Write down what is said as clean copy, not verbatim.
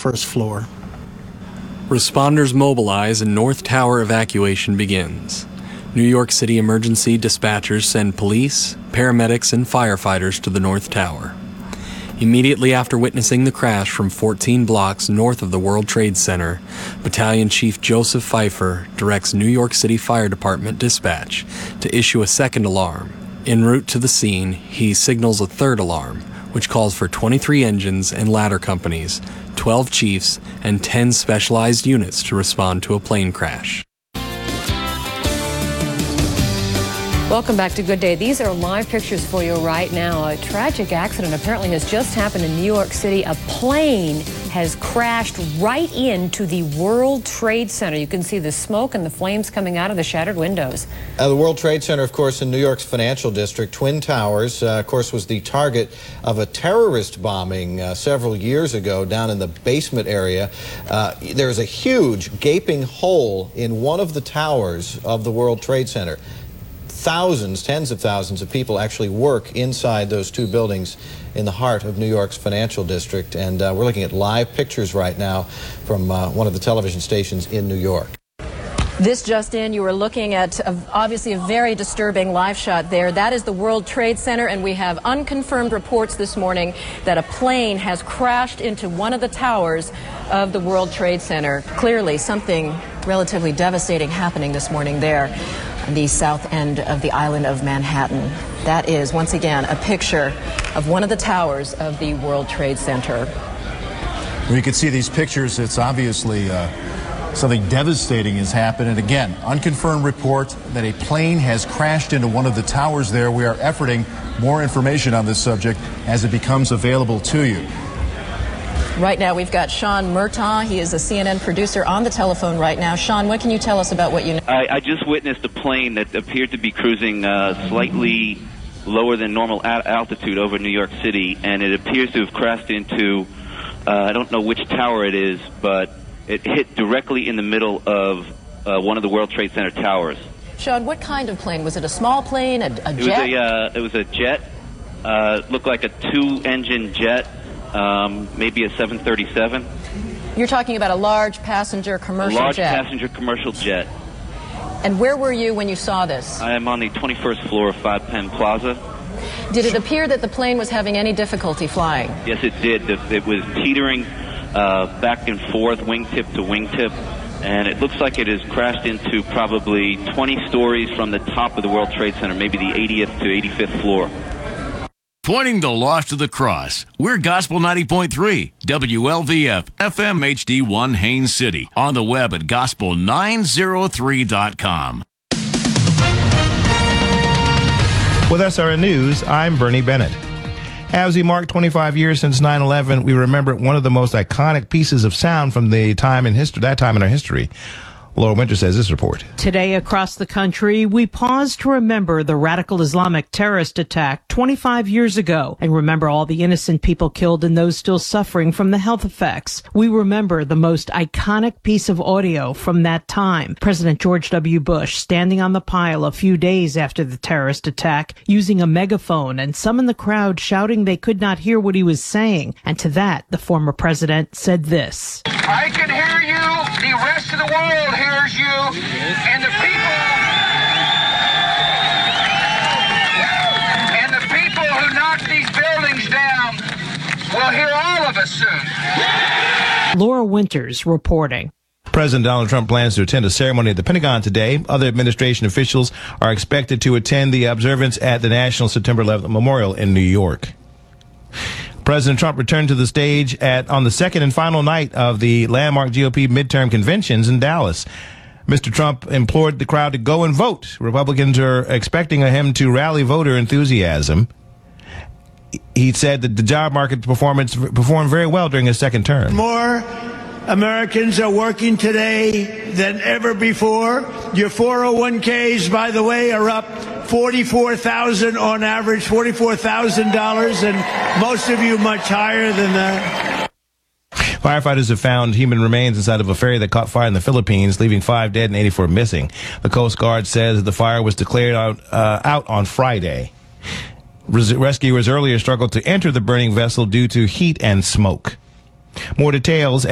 21st floor. Responders mobilize and North Tower evacuation begins. New York City emergency dispatchers send police, paramedics, and firefighters to the North Tower. Immediately after witnessing the crash from 14 blocks north of the World Trade Center, Battalion Chief Joseph Pfeiffer directs New York City Fire Department dispatch to issue a second alarm. En route to the scene, he signals a third alarm, which calls for 23 engines and ladder companies, 12 chiefs, and 10 specialized units to respond to a plane crash. Welcome back to Good Day. These are live pictures for you right now. A tragic accident apparently has just happened in New York City. A plane has crashed right into the World Trade Center. You can see the smoke and the flames coming out of the shattered windows. The World Trade Center, of course, in New York's financial district, Twin Towers, of course, was the target of a terrorist bombing several years ago down in the basement area. There's a huge gaping hole in one of the towers of the World Trade Center. Thousands, tens of thousands of people actually work inside those two buildings in the heart of New York's financial district. And we're looking at live pictures right now from one of the television stations in New York. This just in, you were looking at obviously a very disturbing live shot there. That is the World Trade Center, and we have unconfirmed reports this morning that a plane has crashed into one of the towers of the World Trade Center. Clearly something relatively devastating happening this morning there on the south end of the island of Manhattan. That is, once again, a picture of one of the towers of the World Trade Center. Well, you can see these pictures. It's obviously something devastating has happened. And again, unconfirmed report that a plane has crashed into one of the towers there. We are efforting more information on this subject as it becomes available to you. Right now, we've got Sean Murtaugh. He is a CNN producer on the telephone right now. Sean, what can you tell us about what you know? I just witnessed a plane that appeared to be cruising slightly lower than normal altitude over New York City, and it appears to have crashed into, I don't know which tower it is, but it hit directly in the middle of one of the World Trade Center towers. Sean, what kind of plane? Was it a small plane, a jet? It was a jet. Looked like a two-engine jet. Maybe a 737. You're talking about a large passenger commercial jet. A large passenger commercial jet. And where were you when you saw this? I am on the 21st floor of 5 Penn Plaza. Did it appear that the plane was having any difficulty flying? Yes, it did. It was teetering back and forth, wingtip to wingtip, and it looks like it has crashed into probably 20 stories from the top of the World Trade Center, maybe the 80th to 85th floor. Pointing the lost to the cross, we're Gospel 90.3, WLVF, FM HD1 Haines City, on the web at gospel903.com. With SRN News, I'm Bernie Bennett. As we mark 25 years since 9/11, we remember one of the most iconic pieces of sound from that time in our history. Laura Winter says this report. Today across the country, we pause to remember the radical Islamic terrorist attack 25 years ago and remember all the innocent people killed and those still suffering from the health effects. We remember the most iconic piece of audio from that time. President George W. Bush standing on the pile a few days after the terrorist attack, using a megaphone, and some in the crowd shouting they could not hear what he was saying. And to that, the former president said this. I can hear you. The rest of the world hears you. And the people who knock these buildings down will hear all of us soon. Laura Winters reporting. President Donald Trump plans to attend a ceremony at the Pentagon today. Other administration officials are expected to attend the observance at the National September 11th Memorial in New York. President Trump returned to the stage on the second and final night of the landmark GOP midterm conventions in Dallas. Mr. Trump implored the crowd to go and vote. Republicans are expecting him to rally voter enthusiasm. He said that the job market performed very well during his second term. More Americans are working today than ever before. Your 401ks, by the way, are up $44,000 on average, $44,000, and most of you much higher than that. Firefighters have found human remains inside of a ferry that caught fire in the Philippines, leaving 5 dead and 84 missing. The Coast Guard says the fire was declared out on Friday. Rescuers earlier struggled to enter the burning vessel due to heat and smoke. More details